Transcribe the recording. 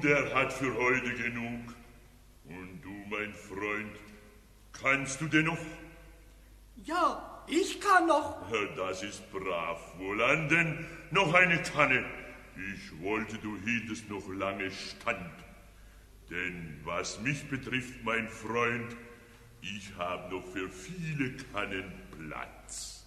der hat für heute genug. Und du, mein Freund, kannst du denn noch? Ja, ich kann noch. Das ist brav, wohlan, denn noch eine Kanne. Ich wollte, du hieltest noch lange stand. Denn was mich betrifft, mein Freund, ich habe noch für viele Kannen Platz.